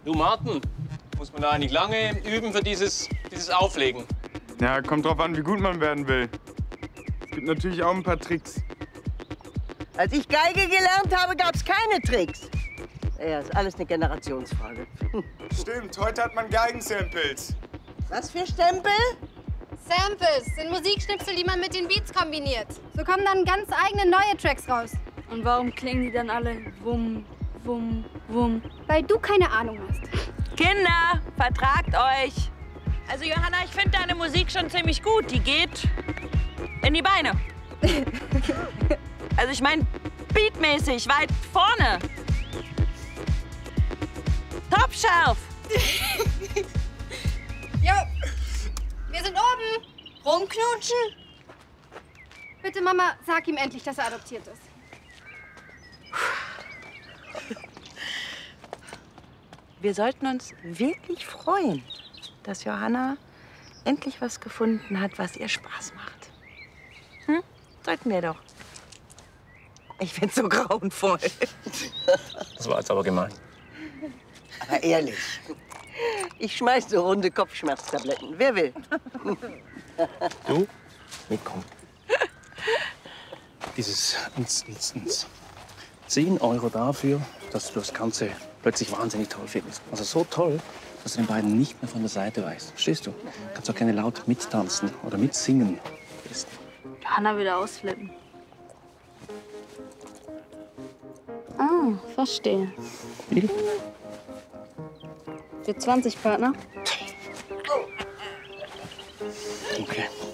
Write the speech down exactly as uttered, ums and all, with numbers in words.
Du, Martin, muss man da eigentlich lange üben für dieses, dieses Auflegen? Ja, kommt drauf an, wie gut man werden will. Es gibt natürlich auch ein paar Tricks. Als ich Geige gelernt habe, gab es keine Tricks. Ja, ist alles eine Generationsfrage. Stimmt, heute hat man Geigensamples. Was für Stempel? Samples sind Musikschnipsel, die man mit den Beats kombiniert. So kommen dann ganz eigene neue Tracks raus. Und warum klingen die dann alle wumm, wumm, wumm? Weil du keine Ahnung hast. Kinder, vertragt euch. Also Johanna, ich finde deine Musik schon ziemlich gut. Die geht in die Beine. Also ich meine, beatmäßig, weit vorne. Top Shelf. Jo, wir sind oben. Rumknutschen? Bitte, Mama, sag ihm endlich, dass er adoptiert ist. Wir sollten uns wirklich freuen, dass Johanna endlich was gefunden hat, was ihr Spaß macht. Hm? Sollten wir doch. Ich find's so grauenvoll. Das war jetzt aber gemein. Aber ehrlich, ich schmeiß so runde Kopfschmerztabletten. Wer will? Du? Mitkommen. Dieses ins, ins, ins. zehn Euro dafür, dass du das Ganze plötzlich wahnsinnig toll findest. Also so toll, dass du den beiden nicht mehr von der Seite weißt. Verstehst du? Du kannst auch gerne laut mittanzen oder mitsingen. Johanna wieder ausflippen. Ah, verstehe. Wie? Für zwanzig Partner? Okay.